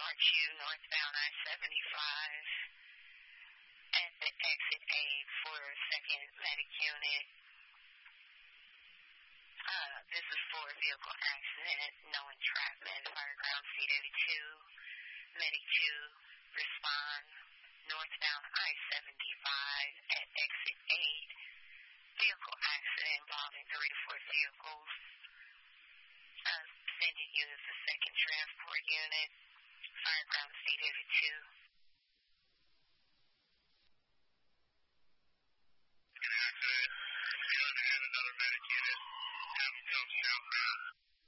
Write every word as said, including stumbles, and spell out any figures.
Northview, northbound I seventy-five at the exit A for second medic unit. Uh, this is for a vehicle accident, no entrapment, fire ground C W two, medic two, respond, northbound I seventy-five at exit eight, vehicle accident involving three to four vehicles. Uh, sending you as the second transport unit, fire ground C W two. An accident. We're going to add another medic unit. Have them come southbound.